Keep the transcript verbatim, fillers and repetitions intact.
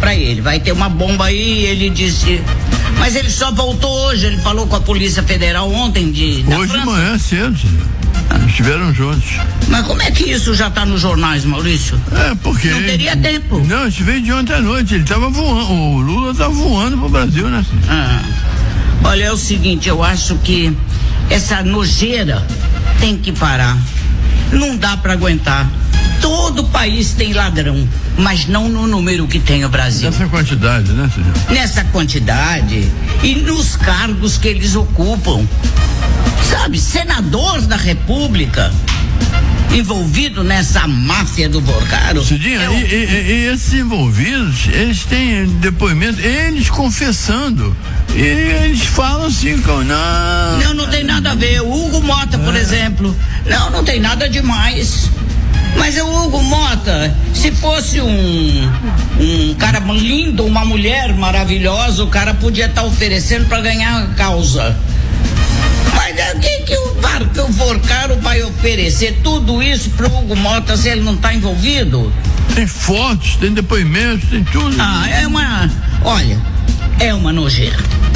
pra ele, vai ter uma bomba aí, ele disse, mas ele só voltou hoje, ele falou com a Polícia Federal ontem de... Hoje de manhã cedo, ah. estiveram juntos. Mas como é que isso já tá nos jornais, Maurício? É, porque... Não teria tempo. Não, isso veio de ontem à noite, ele tava voando, o Lula tava voando pro Brasil, né? Ah. Olha, é o seguinte, eu acho que essa nojeira tem que parar. Não dá pra aguentar. Todo país tem ladrão, mas não no número que tem o Brasil. Nessa quantidade, né, senhor? Nessa quantidade e nos cargos que eles ocupam. Sabe, senador da República envolvido nessa máfia do Vorcaro. Cidinha, eu... e, e, e esses envolvidos, eles têm depoimento, eles confessando. E eles falam assim, como, não. Não, não tem nada a ver. O Hugo Mota, por é. exemplo. Não, não tem nada demais. Mas o Hugo Mota, se fosse um, um cara lindo, uma mulher maravilhosa, o cara podia estar tá oferecendo para ganhar a causa. Mas o que, que o, o Vorcaro vai oferecer tudo isso pro Hugo Mota se ele não está envolvido? Tem fotos, tem depoimentos, tem tudo. Ah, é uma. Olha, é uma nojeira.